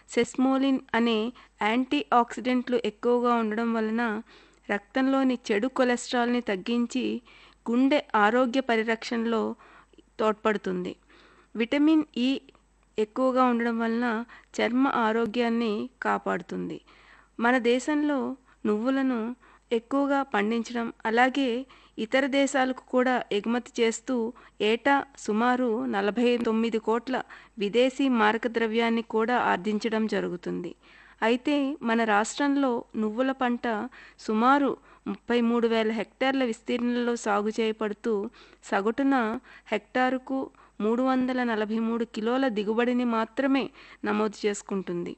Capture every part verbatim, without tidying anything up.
సెస్మోలిన్ అనే యాంటీ ఆక్సిడెంట్లు ఎక్కువగా ఉండడం వలన రక్తంలోని చెడు కొలెస్ట్రాల్ని తగ్గించి గుండె ఆరోగ్య పరిరక్షణలో తోడ్పడుతుంది. విటమిన్ ఇ ఎక్కువగా ఉండడం వలన చర్మ ఆరోగ్యాన్ని కాపాడుతుంది. మన దేశంలో నువ్వులను ఎక్కువగా పండించడం, అలాగే ఇతర దేశాలకు కూడా ఎగుమతి చేస్తూ ఏటా సుమారు నలభై తొమ్మిది కోట్ల విదేశీ మారక ద్రవ్యాన్ని కూడా ఆర్జించడం జరుగుతుంది. అయితే మన రాష్ట్రంలో నువ్వుల పంట సుమారు ముప్పై మూడు వేల హెక్టార్ల విస్తీర్ణంలో సాగు చేయబడుతూ సగటున హెక్టారుకు మూడు వందల నలభై మూడు కిలోల దిగుబడిని మాత్రమే నమోదు చేసుకుంటుంది.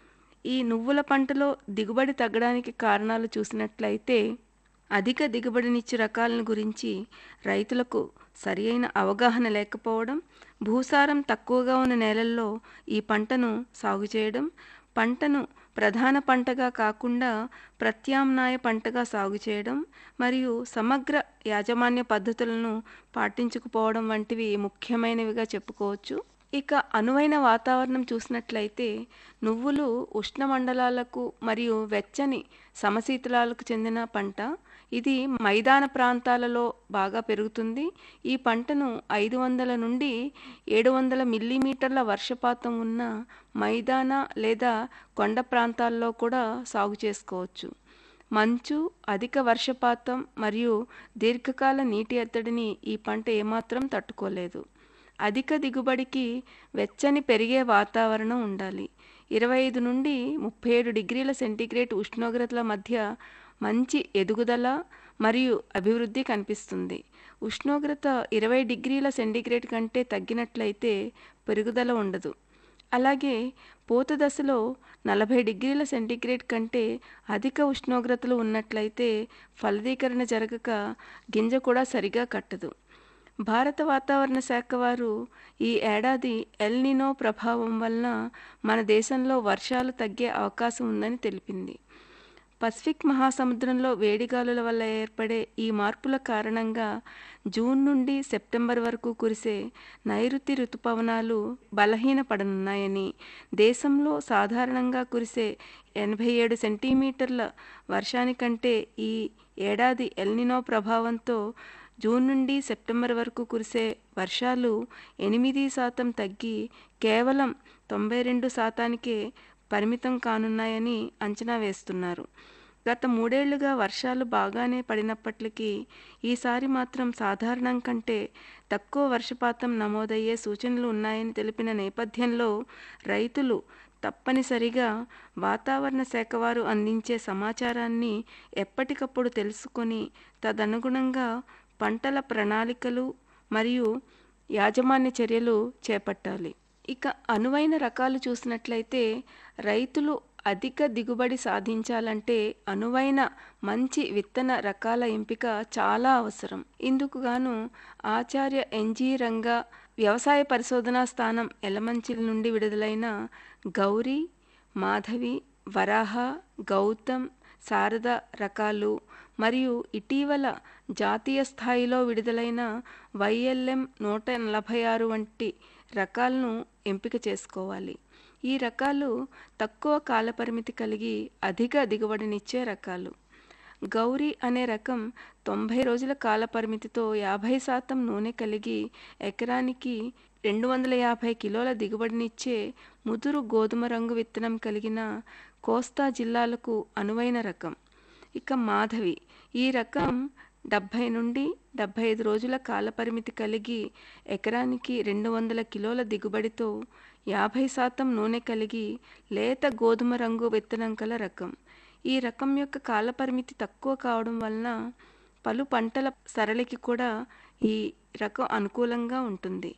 ఈ నువ్వుల పంటలో దిగుబడి తగ్గడానికి కారణాలు చూసినట్లయితే అధిక దిగుబడినిచ్చే రకాలను గురించి రైతులకు సరియైన అవగాహన లేకపోవడం, భూసారం తక్కువగా ఉన్న నేలల్లో ఈ పంటను సాగు చేయడం, పంటను ప్రధాన పంటగా కాకుండా ప్రత్యామ్నాయ పంటగా సాగు చేయడం మరియు సమగ్ర యాజమాన్య పద్ధతులను పాటించకపోవడం వంటివి ముఖ్యమైనవిగా చెప్పుకోవచ్చు. ఇక అనువైన వాతావరణం చూసినట్లయితే నువ్వులు ఉష్ణమండలాలకు మరియు వెచ్చని సమశీతలాలకు చెందిన పంట. ఇది మైదాన ప్రాంతాలలో బాగా పెరుగుతుంది. ఈ పంటను ఐదు వందల నుండి ఏడు వందల మిల్లీమీటర్ల వర్షపాతం ఉన్న మైదాన లేదా కొండ ప్రాంతాల్లో కూడా సాగు చేసుకోవచ్చు. మంచు, అధిక వర్షపాతం మరియు దీర్ఘకాల నీటి ఎద్దడిని ఈ పంట ఏమాత్రం తట్టుకోలేదు. అధిక దిగుబడికి వెచ్చని పెరిగే వాతావరణం ఉండాలి. ఇరవై ఐదు నుండి ముప్పై ఏడు డిగ్రీల సెంటీగ్రేడ్ ఉష్ణోగ్రతల మధ్య మంచి ఎదుగుదల మరియు అభివృద్ధి కనిపిస్తుంది. ఉష్ణోగ్రత ఇరవై డిగ్రీల సెంటీగ్రేడ్ కంటే తగ్గినట్లయితే పెరుగుదల ఉండదు. అలాగే పూత దశలో నలభై డిగ్రీల సెంటీగ్రేడ్ కంటే అధిక ఉష్ణోగ్రతలు ఉన్నట్లయితే ఫలదీకరణ జరగక గింజ కూడా సరిగా కట్టదు. భారత వాతావరణ శాఖ వారు ఈ ఏడాది ఎల్ నినో ప్రభావం వలన మన దేశంలో వర్షాలు తగ్గే అవకాశం ఉందని తెలిపింది. పసిఫిక్ మహాసముద్రంలో వేడిగాలుల వల్ల ఏర్పడే ఈ మార్పుల కారణంగా జూన్ నుండి సెప్టెంబర్ వరకు కురిసే నైరుతి రుతుపవనాలు బలహీనపడనున్నాయని, దేశంలో సాధారణంగా కురిసే ఎనభై ఏడు సెంటీమీటర్ల వర్షానికంటే ఈ ఏడాది ఎల్ నినో ప్రభావంతో జూన్ నుండి సెప్టెంబర్ వరకు కురిసే వర్షాలు ఎనిమిది శాతం తగ్గి కేవలం తొంభై రెండు శాతానికే పరిమితం కానున్నాయని అంచనా వేస్తున్నారు. గత మూడేళ్లుగా వర్షాలు బాగానే పడినప్పటికీ ఈసారి మాత్రం సాధారణం కంటే తక్కువ వర్షపాతం నమోదయ్యే సూచనలు ఉన్నాయని తెలిపిన నేపథ్యంలో రైతులు తప్పనిసరిగా వాతావరణ శాఖ వారు అందించే సమాచారాన్ని ఎప్పటికప్పుడు తెలుసుకొని తదనుగుణంగా పంటల ప్రణాళికలు మరియు యాజమాన్య చర్యలు చేపట్టాలి. ఇక అనువైన రకాలు చూసినట్లయితే రైతులు అధిక దిగుబడి సాధించాలంటే అనువైన మంచి విత్తన రకాల ఎంపిక చాలా అవసరం. ఇందుకు గాను ఆచార్య ఎన్జీ రంగా వ్యవసాయ పరిశోధనా స్థానం ఎలమంచిలి నుండి విడుదలైన గౌరీ, మాధవి, వరాహ, గౌతమ్, శారద రకాలు మరియు ఇటీవల జాతీయ స్థాయిలో విడుదలైన వైఎల్ఎం నూట నలభై ఆరు వంటి రకాలను ఎంపిక చేసుకోవాలి. ఈ రకాలు తక్కువ కాలపరిమితి కలిగి అధిక దిగుబడినిచ్చే రకాలు. గౌరీ అనే రకం తొంభై రోజుల కాలపరిమితితో యాభై శాతం నూనె కలిగి ఎకరానికి రెండు వందల యాభై కిలోల దిగుబడినిచ్చే ముదురు గోధుమ రంగు విత్తనం కలిగిన కోస్తా జిల్లాలకు అనువైన రకం. ఇక మాధవి ఈ రకం డెబ్భై నుండి డెబ్భై ఐదు రోజుల కాలపరిమితి కలిగి ఎకరానికి రెండు వందల కిలోల దిగుబడితో యాభై శాతం నూనె కలిగి లేత గోధుమ రంగు విత్తనం కల రకం. ఈ రకం యొక్క కాలపరిమితి తక్కువ కావడం వలన పలు పంటల సరళికి కూడా ఈ రకం అనుకూలంగా ఉంటుంది.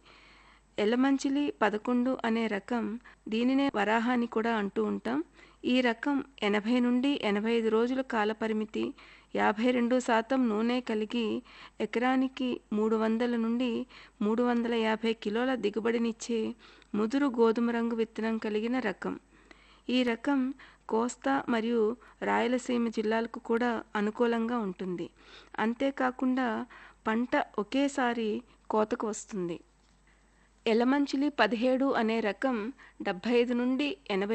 ఎలమంచిలి పదకొండు అనే రకం, దీనినే వరాహ అని కూడా అంటూ ఉంటాం. ఈ రకం ఎనభై నుండి ఎనభై ఐదు రోజుల కాలపరిమితి, యాభై రెండు శాతం నూనె కలిగి ఎకరానికి మూడు వందల నుండి మూడు వందల యాభై కిలోల దిగుబడినిచ్చే ముదురు గోధుమ రంగు విత్తనం కలిగిన రకం. ఈ రకం కోస్తా మరియు రాయలసీమ జిల్లాలకు కూడా అనుకూలంగా ఉంటుంది. అంతేకాకుండా పంట ఒకేసారి కోతకు వస్తుంది. ఎలమంచిలి పదిహేడు అనే రకం డెబ్భై ఐదు నుండి ఎనభై